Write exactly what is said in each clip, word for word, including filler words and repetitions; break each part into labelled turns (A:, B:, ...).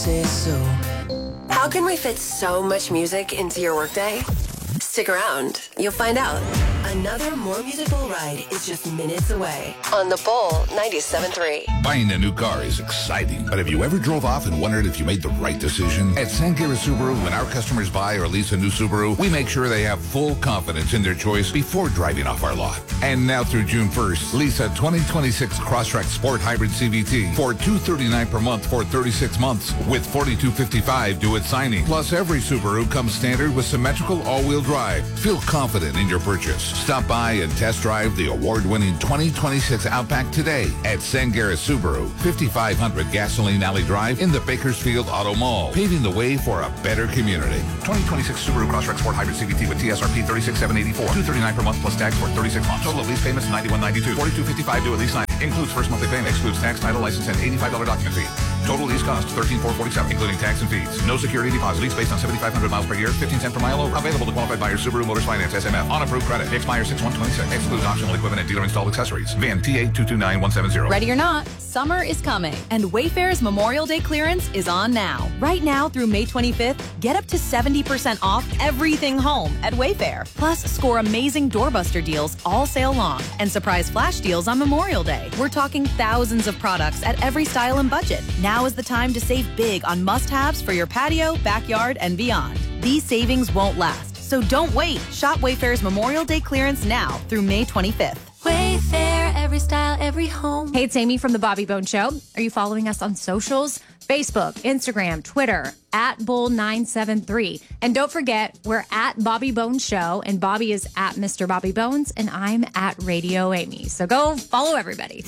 A: say so.
B: How can we fit so much music into your workday? Stick around. You'll find out. Another More Music Bull ride is just minutes away on the Bull ninety-seven point three.
C: Buying a new car is exciting, but have you ever drove off and wondered if you made the right decision? At Sangera Subaru, when our customers buy or lease a new Subaru, we make sure they have full confidence in their choice before driving off our lot. And now through June first, lease a twenty twenty-six Crosstrek Sport Hybrid C V T for two hundred thirty-nine dollars per month for thirty-six months with forty-two fifty-five due at signing. Plus, every Subaru comes standard with symmetrical all-wheel drive. Feel confident in your purchase. Stop by and test drive the award-winning twenty twenty-six Outback today at Sangera Subaru, fifty-five hundred Gasoline Alley Drive in the Bakersfield Auto Mall, paving the way for a better community. twenty twenty-six Subaru Crosstrek Sport Hybrid C V T with T S R P thirty-six thousand seven hundred eighty-four, two hundred thirty-nine dollars per month plus tax for thirty-six months. Total of lease payments ninety-one ninety-two, forty-two fifty-five due at lease signing. Includes first monthly payment, excludes tax, title, license, and eighty-five dollars document fee. Total lease cost thirteen thousand four hundred forty-seven, including tax and fees. No security deposit. Lease based on seventy-five hundred miles per year, fifteen cents per mile over. Available to qualified buyers. Subaru Motors Finance S M F on approved credit. Expires six one twenty-six. Excludes optional equipment and dealer installed accessories. V I N T eight two two nine one seven zero.
D: Ready or not, summer is coming, and Wayfair's Memorial Day clearance is on now. Right now through May twenty-fifth, get up to seventy percent off everything home at Wayfair. Plus, score amazing doorbuster deals all sale long and surprise flash deals on Memorial Day. We're talking thousands of products at every style and budget. Now is the time to save big on must-haves for your patio, backyard, and beyond. These savings won't last, so don't wait. Shop Wayfair's Memorial Day clearance now through May twenty-fifth.
E: Wayfair, every style, every home.
F: Hey, it's Amy from The Bobby Bone Show. Are you following us on socials? Facebook, Instagram, Twitter, at Bull nine seven three. And don't forget, we're at Bobby Bones Show, and Bobby is at Mister Bobby Bones, and I'm at Radio Amy. So go follow everybody.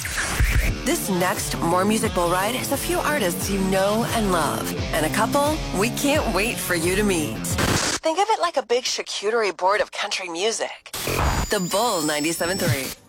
B: This next More Music Bull ride has a few artists you know and love, and a couple we can't wait for you to meet. Think of it like a big charcuterie board of country music. The Bull ninety-seven point three.